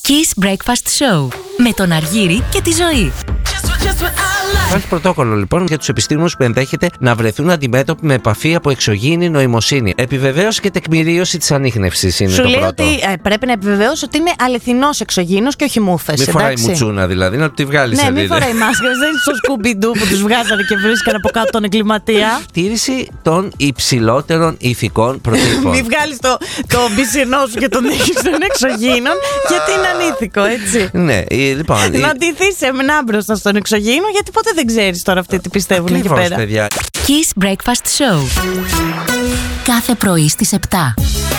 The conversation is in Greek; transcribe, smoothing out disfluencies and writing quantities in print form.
Kiss Breakfast Show με τον Αργύρη και τη Ζωή. Υπάρχει πρωτόκολλο λοιπόν για τους επιστήμονες που ενδέχεται να βρεθούν αντιμέτωποι με επαφή από εξωγήινη νοημοσύνη. Επιβεβαίωση και τεκμηρίωση της ανίχνευσης είναι Σου το λέει πρώτο. ότι πρέπει να επιβεβαιώσει ότι είναι αληθινός εξωγήινος και όχι μούφες. Μην φοράει μουτσούνα δηλαδή, να τη βγάλει Ναι, σελίδα. μην φοράει μάσκες, δεν είναι στο Σκουμπιντού που τους βγάζανε και βρίσκαν από κάτω τον εγκληματία. Τήρηση των υψηλότερων ηθικών προτύπων. Μην βγάλεις το μπισινό σου και τον έχεις των εξωγήινων, γιατί είναι ανήθικο, έτσι. Ναι, λοιπόν. Να ντυθείς σεμνά μπροστά στον εξωγήινο, γιατί ποτέ δεν ξέρεις τώρα αυτοί τι πιστεύουν εκεί Ακριβώς, πέρα. παιδιά. Kiss Breakfast Show. Κάθε πρωί στις 7.